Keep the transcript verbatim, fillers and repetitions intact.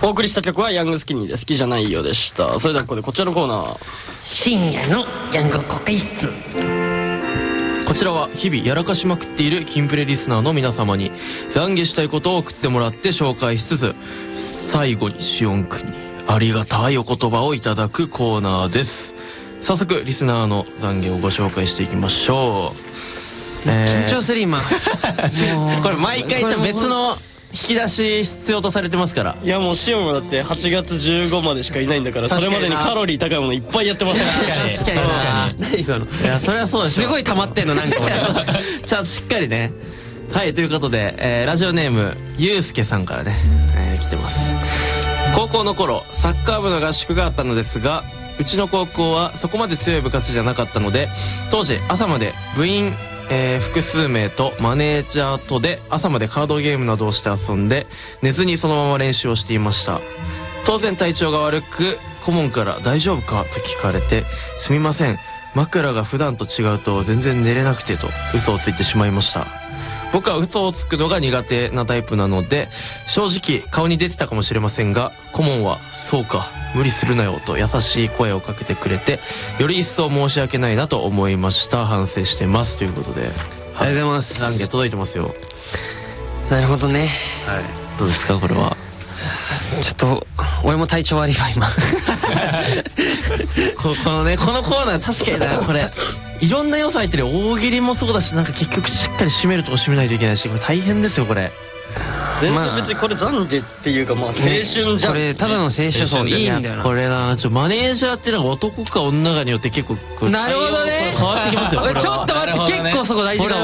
お送りした曲はヤングスキニーで好きじゃないよでした。それではここでこちらのコーナー、 深夜のヤング国会室。 こちらは日々やらかしまくっているキンプレリスナーの皆様に懺悔したいことを送ってもらって紹介しつつ、最後にしおんくんにありがたいお言葉をいただくコーナーです。早速リスナーの懺悔をご紹介していきましょう。 緊張する今。もうこれ毎回ちょ別の引き出し必要とされてますから。 いやもうシオンはだってはちがつじゅうごまでしかいないんだから、それまでにカロリー高いものいっぱいやってます確かに確かに。 何今の。 いやそれはそうですよ。 すごい溜まってんのなんか俺。 ちゃんとしっかりね。はい、ということで、えー、ラジオネームゆうすけさんからね、えー、来てます。高校の頃サッカー部の合宿があったのですが、うちの高校はそこまで強い部活じゃなかったので、当時朝まで部員えー、複数名とマネージャーとで朝までカードゲームなどをして遊んで、寝ずにそのまま練習をしていました。当然体調が悪く、顧問から大丈夫かと聞かれて、すみません、枕が普段と違うと全然寝れなくてと嘘をついてしまいました。僕は嘘をつくのが苦手なタイプなので、正直顔に出てたかもしれませんが、顧問はそうか無理するなよと優しい声をかけてくれて、より一層申し訳ないなと思いました。反省してますということで、 ありがとうございます。 懺悔届いてますよ。 なるほどね。 はい、どうですかこれは。 ちょっと俺も体調悪いわ今。 こ, このねこのコーナー確かにな、これいろんな要素入ってる。大喜利もそうだし、なんか結局しっかり締めるとこ締めないといけないし、これ大変ですよこれ。 全然別にこれ懺悔っていうか、まあ青春じゃん、 これただの青春ソングいいんだよな。 これな、ちょマネージャーってなんか男か女かによって結構なるほどね、 変わってきますよ。 ちょっと待って、結構そこ大事かも。